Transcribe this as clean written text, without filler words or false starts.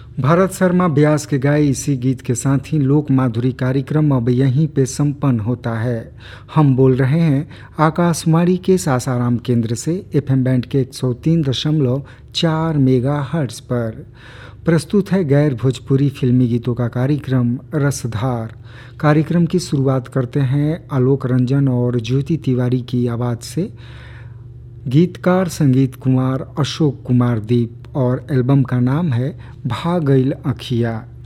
भारत शर्मा व्यास के गाए इसी गीत के साथ ही लोक माधुरी कार्यक्रम अब यहीं पे संपन्न होता है। हम बोल रहे हैं आकाशवाणी के सासाराम केंद्र से एफएम बैंड के 103.4 मेगाहर्ट्ज पर। प्रस्तुत है गैर भोजपुरी फिल्मी गीतों का कार्यक्रम रसधार। कार्यक्रम की शुरुआत करते हैं आलोक रंजन और ज्योति तिवारी की आवाज़ से। गीतकार संगीत कुमार अशोक कुमार दीप और एल्बम का नाम है भागइल अखिया।